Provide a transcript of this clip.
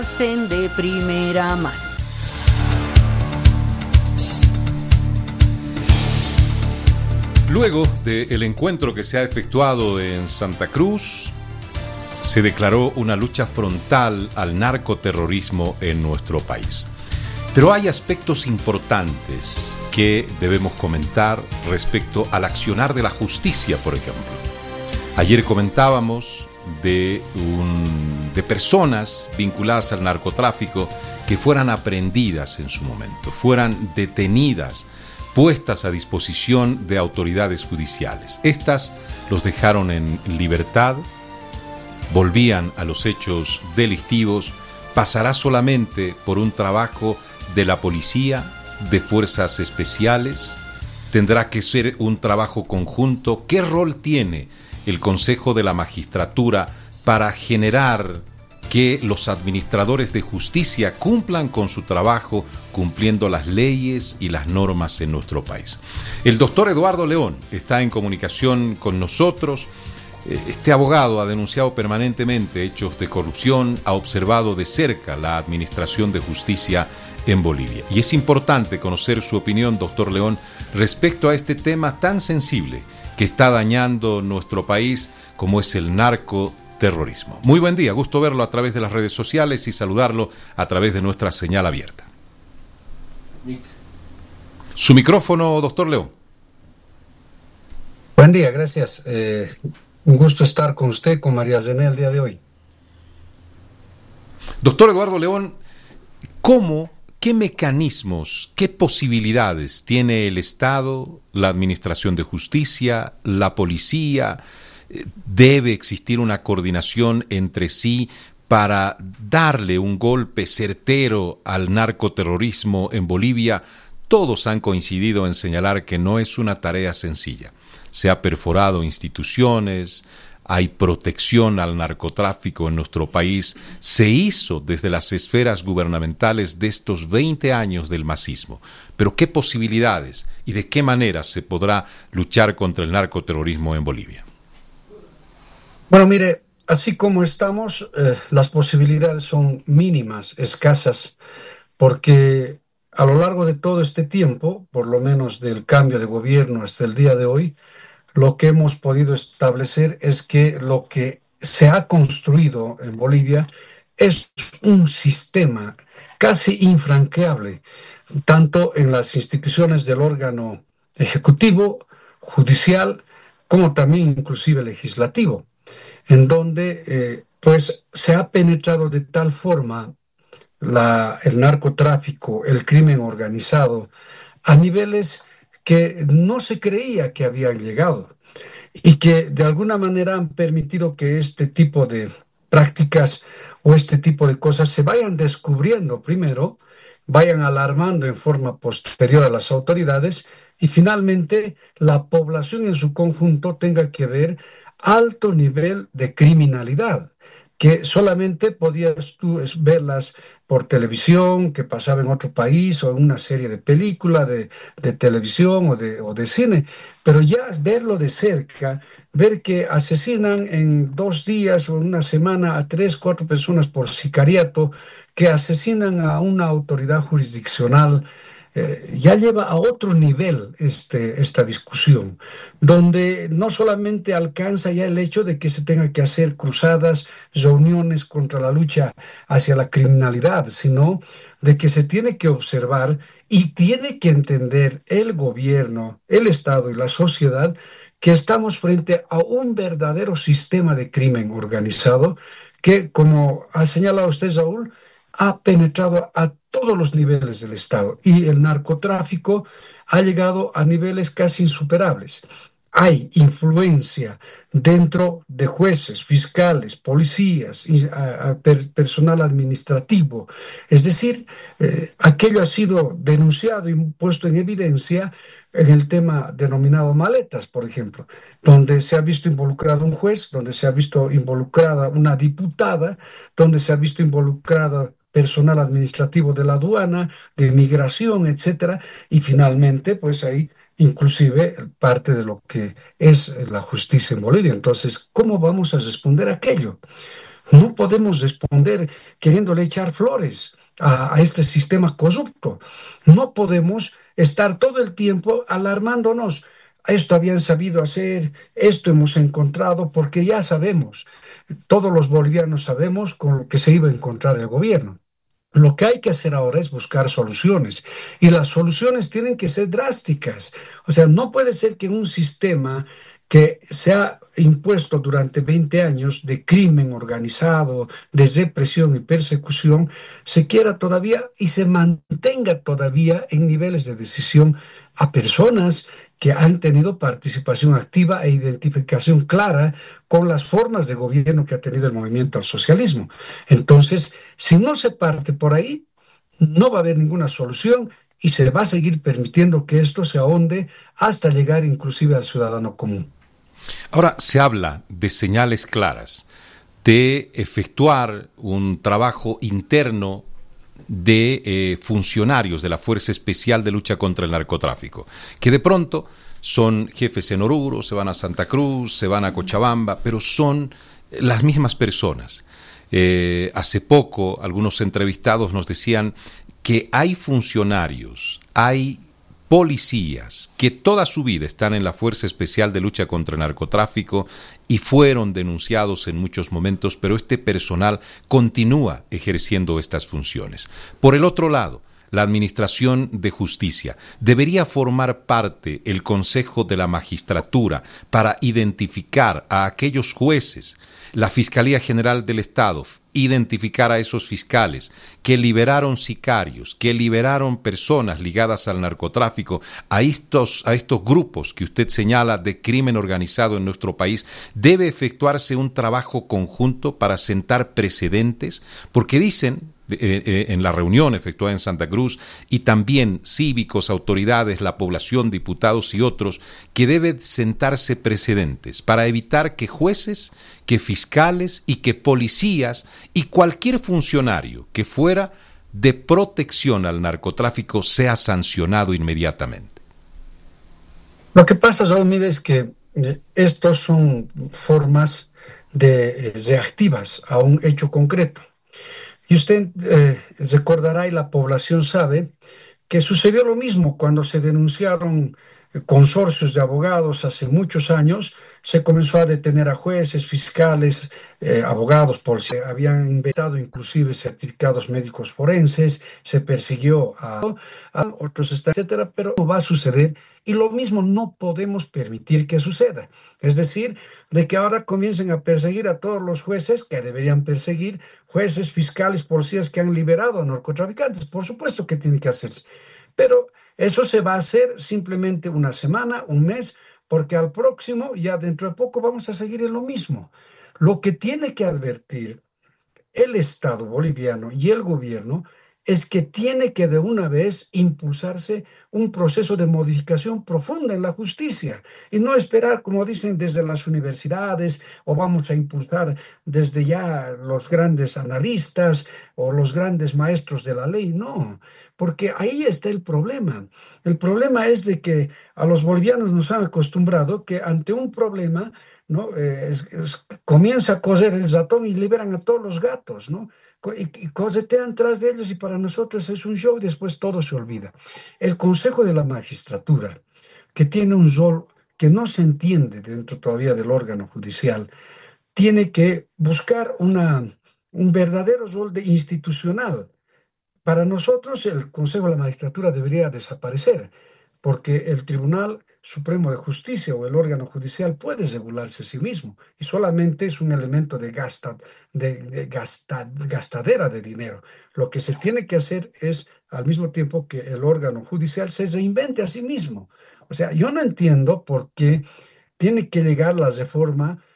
De primera mano. Luego del encuentro que se ha efectuado en Santa Cruz, se declaró una lucha frontal al narcoterrorismo en nuestro país. Pero hay aspectos importantes que debemos comentar respecto al accionar de la justicia, por ejemplo. Ayer comentábamos de personas vinculadas al narcotráfico que fueran aprehendidas en su momento, fueran detenidas, puestas a disposición de autoridades judiciales. Estas los dejaron en libertad, volvían a los hechos delictivos. Pasará solamente por un trabajo de la policía, de fuerzas especiales. Tendrá que ser un trabajo conjunto. ¿Qué rol tiene el Consejo de la Magistratura para generar que los administradores de justicia cumplan con su trabajo, cumpliendo las leyes y las normas en nuestro país? El doctor Eduardo León está en comunicación con nosotros. Este abogado ha denunciado permanentemente hechos de corrupción, ha observado de cerca la administración de justicia en Bolivia. Y es importante conocer su opinión, doctor León, respecto a este tema tan sensible que está dañando nuestro país, como es el narcoterrorismo. Muy buen día, gusto verlo a través de las redes sociales y saludarlo a través de nuestra señal abierta. Su micrófono, doctor León. Buen día, gracias. Un gusto estar con usted, con María Zené, el día de hoy. Doctor Eduardo León, qué mecanismos, qué posibilidades tiene el Estado, la Administración de Justicia, la Policía? ¿Debe existir una coordinación entre sí para darle un golpe certero al narcoterrorismo en Bolivia? Todos han coincidido en señalar que no es una tarea sencilla. Se ha perforado instituciones, hay protección al narcotráfico en nuestro país. Se hizo desde las esferas gubernamentales de estos 20 años del masismo. Pero ¿qué posibilidades y de qué manera se podrá luchar contra el narcoterrorismo en Bolivia? Bueno, mire, así como estamos, las posibilidades son mínimas, escasas, porque a lo largo de todo este tiempo, por lo menos del cambio de gobierno hasta el día de hoy, lo que hemos podido establecer es que lo que se ha construido en Bolivia es un sistema casi infranqueable, tanto en las instituciones del órgano ejecutivo, judicial, como también inclusive legislativo, en donde pues se ha penetrado de tal forma el narcotráfico, el crimen organizado, a niveles que no se creía que habían llegado y que de alguna manera han permitido que este tipo de prácticas o este tipo de cosas se vayan descubriendo primero, vayan alarmando en forma posterior a las autoridades y finalmente la población en su conjunto tenga que ver alto nivel de criminalidad que solamente podías tú verlas por televisión, que pasaba en otro país o en una serie de película de televisión o de cine, pero ya verlo de cerca, ver que asesinan en 2 días o en una semana a 3, 4 personas por sicariato, que asesinan a una autoridad jurisdiccional, ya lleva a otro nivel esta discusión, donde no solamente alcanza ya el hecho de que se tenga que hacer cruzadas, reuniones contra la lucha hacia la criminalidad, sino de que se tiene que observar y tiene que entender el gobierno, el Estado y la sociedad que estamos frente a un verdadero sistema de crimen organizado que, como ha señalado usted, Saúl, ha penetrado a todos los niveles del Estado y el narcotráfico ha llegado a niveles casi insuperables. Hay influencia dentro de jueces, fiscales, policías, personal administrativo. Es decir, aquello ha sido denunciado y puesto en evidencia en el tema denominado maletas, por ejemplo, donde se ha visto involucrado un juez, donde se ha visto involucrada una diputada, donde se ha visto involucrada personal administrativo de la aduana, de migración, etcétera, y finalmente, pues ahí inclusive parte de lo que es la justicia en Bolivia. Entonces, ¿cómo vamos a responder a aquello? No podemos responder queriéndole echar flores a este sistema corrupto. No podemos estar todo el tiempo alarmándonos. Esto habían sabido hacer, esto hemos encontrado, porque ya sabemos, todos los bolivianos sabemos con lo que se iba a encontrar el gobierno. Lo que hay que hacer ahora es buscar soluciones y las soluciones tienen que ser drásticas. O sea, no puede ser que un sistema que se ha impuesto durante 20 años de crimen organizado, de represión y persecución, se quiera todavía y se mantenga todavía en niveles de decisión a personas que han tenido participación activa e identificación clara con las formas de gobierno que ha tenido el movimiento al socialismo. Entonces, si no se parte por ahí, no va a haber ninguna solución y se va a seguir permitiendo que esto se ahonde hasta llegar inclusive al ciudadano común. Ahora se habla de señales claras, de efectuar un trabajo interno de funcionarios de la Fuerza Especial de Lucha contra el Narcotráfico, que de pronto son jefes en Oruro, se van a Santa Cruz, se van a Cochabamba, pero son las mismas personas. Hace poco algunos entrevistados nos decían que hay funcionarios, hay policías que toda su vida están en la Fuerza Especial de Lucha contra el Narcotráfico y fueron denunciados en muchos momentos, pero este personal continúa ejerciendo estas funciones. Por el otro lado, la Administración de Justicia debería formar parte el Consejo de la Magistratura para identificar a aquellos jueces, la Fiscalía General del Estado, identificar a esos fiscales que liberaron sicarios, que liberaron personas ligadas al narcotráfico, a estos grupos que usted señala de crimen organizado en nuestro país. Debe efectuarse un trabajo conjunto para sentar precedentes, porque dicen en la reunión efectuada en Santa Cruz, y también cívicos, autoridades, la población, diputados y otros, que deben sentarse precedentes para evitar que jueces, que fiscales y que policías y cualquier funcionario que fuera de protección al narcotráfico sea sancionado inmediatamente. Lo que pasa, Saúl, mire, es que estos son formas de reactivas a un hecho concreto. Y usted recordará y la población sabe que sucedió lo mismo cuando se denunciaron consorcios de abogados hace muchos años. Se comenzó a detener a jueces, fiscales, abogados, por si habían inventado inclusive certificados médicos forenses, se persiguió a otros estados, etcétera, pero no va a suceder y lo mismo no podemos permitir que suceda. Es decir, de que ahora comiencen a perseguir a todos los jueces que deberían perseguir, jueces, fiscales, policías que han liberado a narcotraficantes. Por supuesto que tiene que hacerse. Pero eso se va a hacer simplemente una semana, un mes, porque al próximo, ya dentro de poco, vamos a seguir en lo mismo. Lo que tiene que advertir el Estado boliviano y el gobierno es que tiene que de una vez impulsarse un proceso de modificación profunda en la justicia y no esperar, como dicen, desde las universidades o vamos a impulsar desde ya los grandes analistas o los grandes maestros de la ley. No, porque ahí está el problema. El problema es de que a los bolivianos nos han acostumbrado que ante un problema, ¿no? Comienza a correr el ratón y liberan a todos los gatos, ¿no? Y cosetean tras de ellos y para nosotros es un show y después todo se olvida. El Consejo de la Magistratura, que tiene un rol que no se entiende dentro todavía del órgano judicial, tiene que buscar un verdadero rol de institucional. Para nosotros, el Consejo de la Magistratura debería desaparecer, porque el Tribunal Supremo de Justicia o el órgano judicial puede regularse a sí mismo y solamente es un elemento gastadera de dinero. Lo que se tiene que hacer es, al mismo tiempo que el órgano judicial se reinvente a sí mismo. O sea, yo no entiendo por qué tiene que llegar la reforma